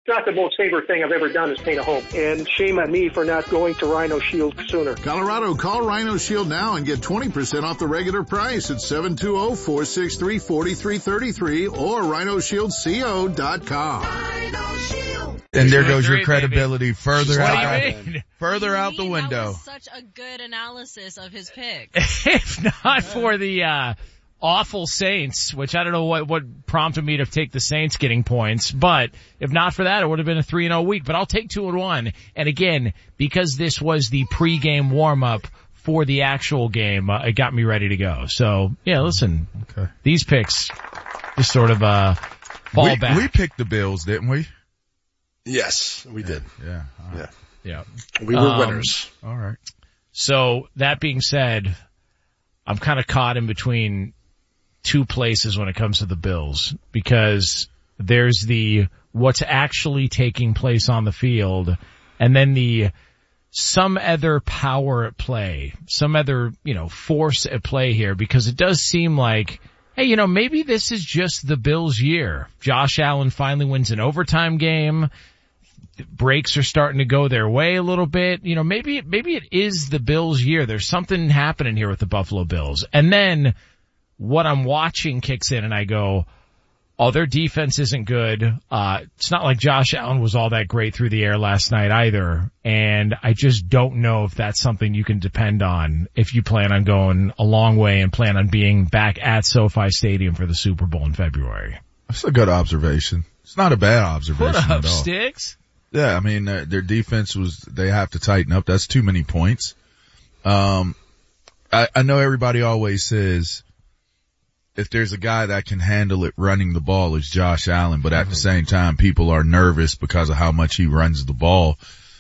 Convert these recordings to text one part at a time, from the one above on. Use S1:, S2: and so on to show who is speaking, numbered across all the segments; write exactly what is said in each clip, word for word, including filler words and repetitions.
S1: not the most favorite thing I've ever done is paint a home. And shame on me for not going to Rhino Shield sooner.
S2: Colorado, call Rhino Shield now and get twenty percent off the regular price at seven two zero, four six three, four three three three or rhino shield co dot com.
S3: Rhino Shield.
S4: And there goes your credibility further
S5: What
S4: out,
S5: do you mean?
S4: further out the
S6: That
S4: window.
S6: was such a good analysis of his pick.
S5: If not for the, uh, awful Saints, which I don't know what, what prompted me to take the Saints getting points, but if not for that, it would have been a three and oh week, but I'll take two and one. And again, because this was the pregame warm-up for the actual game, uh, it got me ready to go. So, yeah, listen,
S4: Okay.
S5: these picks just sort of, uh, fall
S4: we,
S5: back.
S4: we picked the Bills, didn't we?
S7: Yes, we did.
S4: Yeah. All right.
S7: Yeah.
S5: Yeah.
S7: We were
S5: Um,
S7: winners.
S4: All right.
S5: So that being said, I'm kind of caught in between two places when it comes to the Bills, because there's the what's actually taking place on the field and then the some other power at play, some other, you know, force at play here, because it does seem like, hey, you know, maybe this is just the Bills' year. Josh Allen finally wins an overtime game. Breaks are starting to go their way a little bit. You know, maybe, maybe it is the Bills' year. There's something happening here with the Buffalo Bills. And then what I'm watching kicks in and I go, oh, their defense isn't good. Uh, it's not like Josh Allen was all that great through the air last night either. And I just don't know if that's something you can depend on if you plan on going a long way and plan on being back at SoFi Stadium for the Super Bowl in February.
S4: That's a good observation. It's not a bad observation
S5: What up,
S4: at all.
S5: Sticks?
S4: Yeah, I mean, uh, their defense was, they have to tighten up. That's too many points. Um, I, I know everybody always says if there's a guy that can handle it running the ball, it's Josh Allen, but at mm-hmm. the same time, people are nervous because of how much he runs the ball.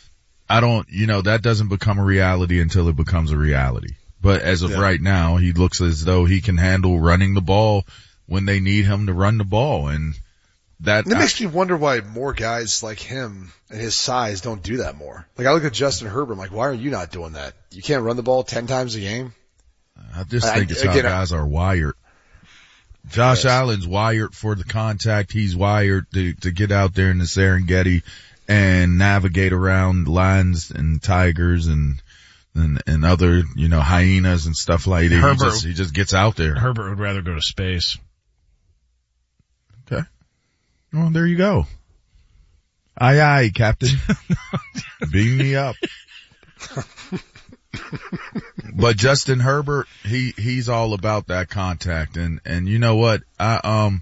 S4: I don't, you know, that doesn't become a reality until it becomes a reality. But as of yeah. right now, he looks as though he can handle running the ball when they need him to run the ball. And that,
S7: and it makes me wonder why more guys like him and his size don't do that more. Like I look at Justin Herbert, I'm like, why are you not doing that? You can't run the ball ten times a game?
S4: I just think I, it's
S7: again,
S4: how guys are wired. Josh yes. Allen's wired for the contact. He's wired to, to get out there in the Serengeti and navigate around lions and tigers and, and, and other, you know, hyenas and stuff like that. Herbert, he just, he just gets out there.
S5: Herbert would rather go to space.
S4: Okay. Well, there you go. Aye, aye, Captain. Beam me up. But Justin Herbert, he, he's all about that contact. And, and you know what? I, um,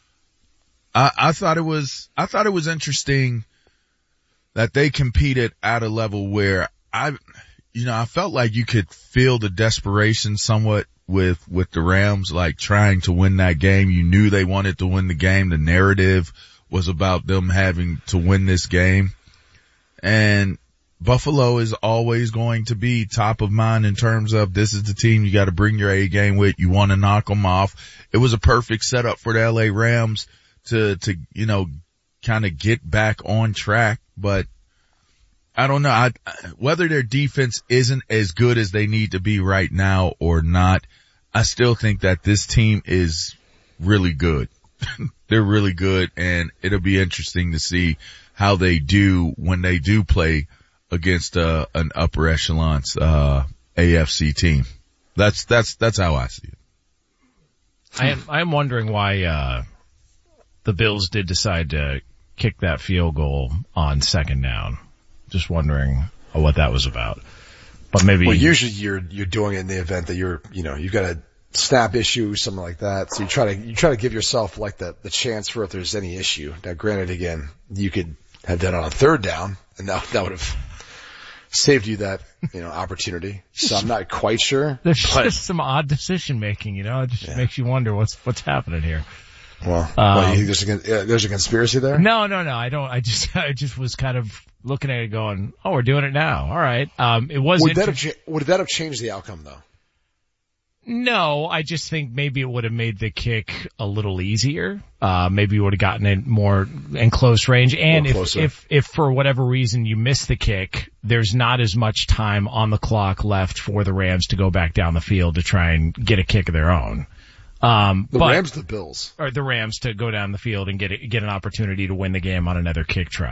S4: I, I thought it was, I thought it was interesting that they competed at a level where I, you know, I felt like you could feel the desperation somewhat with, with the Rams, like trying to win that game. You knew they wanted to win the game. The narrative was about them having to win this game. And Buffalo is always going to be top of mind in terms of this is the team you got to bring your A game with. You want to knock them off. It was a perfect setup for the L A Rams to, to, you know, kind of get back on track. But I don't know. I, whether their defense isn't as good as they need to be right now or not, I still think that this team is really good. They're really good, and it'll be interesting to see how they do when they do play against uh, an upper echelon uh, A F C team. That's that's that's how I see it.
S5: I am I am wondering why uh the Bills did decide to kick that field goal on second down. Just wondering what that was about. But maybe
S7: well, usually you're you're doing it in the event that you're you know you've got a snap issue, something like that. So you try to you try to give yourself like the the chance for if there's any issue. Now, granted, again, you could have done it on a third down, and that that would have saved you that, you know, opportunity. So I'm not quite sure.
S5: There's
S7: but,
S5: just some odd decision making, you know. It just
S7: yeah.
S5: makes you wonder what's what's happening here.
S7: Well,
S5: um,
S7: well you think there's a, uh, there's a conspiracy there?
S5: No, no, no. I don't. I just I just was kind of looking at it, going, "Oh, we're doing it now. All right." Um, it was.
S7: Would
S5: inter-
S7: that have cha- would that have changed the outcome though?
S5: No, I just think maybe it would have made the kick a little easier. Uh, maybe you would have gotten it more in close range. And if, if, if for whatever reason you miss the kick, there's not as much time on the clock left for the Rams to go back down the field to try and get a kick of their own. Um,
S7: the
S5: but,
S7: Rams, the Bills.
S5: Or the Rams to go down the field and get it, get an opportunity to win the game on another kick try.